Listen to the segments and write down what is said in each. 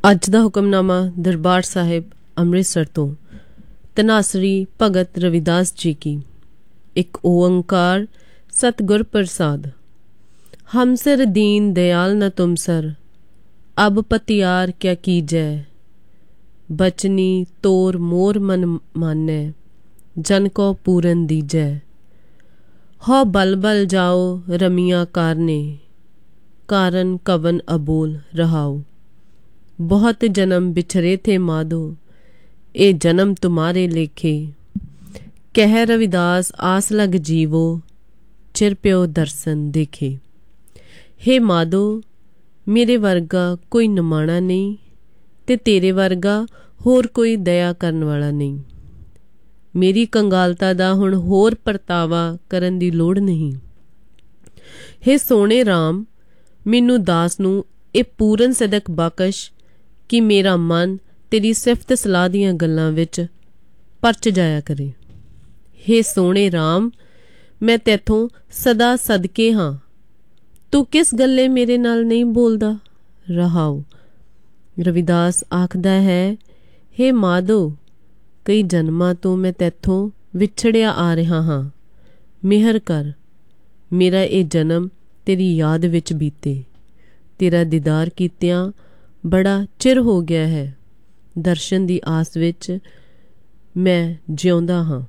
ਅੱਜ ਦਾ ਹੁਕਮਨਾਮਾ ਦਰਬਾਰ ਸਾਹਿਬ ਅੰਮ੍ਰਿਤਸਰ ਤੋਂ। ਤਨਾਸਰੀ ਭਗਤ रविदास जी की। एक ओंकार सतगुर प्रसाद। हम सिर दीन दयाल न तुम सर, अब पतियार क्या कीजै। बचनी तोर मोर मन मानै, जन को पूरन दीजै। हो बल बल जाओ रमिया कारने, कारण कवन अबोल रहाओ। बहुत जन्म बिछरे थे माधो, ए जन्म तुम्हारे लेखे। कह रविदास आस लग जीवो, चिर प्यो दर्शन देखे। हे माधो, मेरे वर्गा कोई निमाणा नहीं, ते तेरे वर्गा होर कोई दया करन वाला नहीं। मेरी कंगालता दा हुण होर परतावा करन दी लोड़ नहीं। हे सोने राम, मैनू दास नू ए पूरन सदक बख्श कि मेरा मन तेरी सिफत सलाह दियां गल्लां विच परच जाया करे। हे सोने राम, मैं तैथों सदा सदके हाँ, तू किस गल्ले मेरे नाल नहीं बोलदा। रहाओ। रविदास आखदा है, हे माधो, कई जन्मां तो मैं तैथों विछड़िया आ रहा हाँ। मेहर कर, मेरा ये जन्म तेरी याद विच बीते। तेरा दीदार कीतियां बड़ा चिर हो गया है। दर्शन दी आस विच मैं जिउंदा हाँ।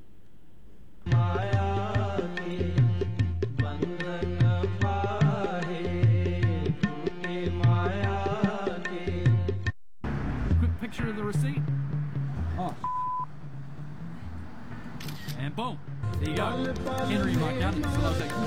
Quick picture of the receipt. Oh. And boom. There you go. Henry Montgomery.